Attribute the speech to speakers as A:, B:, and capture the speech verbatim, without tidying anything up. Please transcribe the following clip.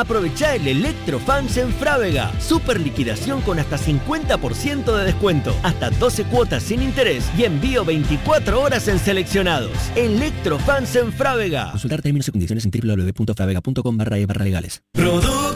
A: Aprovecha el Electrofans en Frávega. Super liquidación con hasta cincuenta por ciento de descuento, hasta doce cuotas sin interés y envío veinticuatro horas en seleccionados. Electrofans en Frávega.
B: Consultar términos y condiciones en w w w punto fravega punto com barra e barra legales.